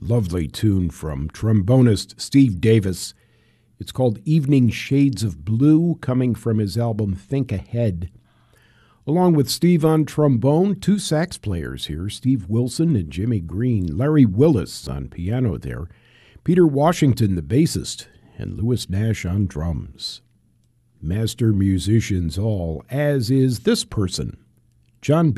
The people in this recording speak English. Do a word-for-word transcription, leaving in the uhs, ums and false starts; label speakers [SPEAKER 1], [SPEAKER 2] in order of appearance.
[SPEAKER 1] lovely tune from trombonist Steve Davis. It's called Evening Shades of Blue, coming from his album Think Ahead. Along with Steve on trombone, two sax players here, Steve Wilson and Jimmy Green, Larry Willis on piano there, Peter Washington, the bassist, and Louis Nash on drums. Master musicians all, as is this person, John